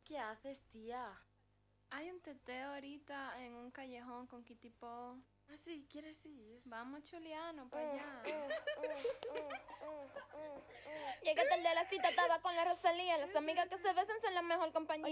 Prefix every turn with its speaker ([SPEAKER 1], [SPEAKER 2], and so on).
[SPEAKER 1] ¿Qué haces, tía?
[SPEAKER 2] Hay un teteo ahorita en un callejón con Kitipo.
[SPEAKER 1] Ah, sí, ¿quieres ir?
[SPEAKER 2] Vamos, Chuliano, para allá.
[SPEAKER 3] Llegué tarde a la cita, estaba con la Rosalía. Las amigas que se besan son la mejor compañía.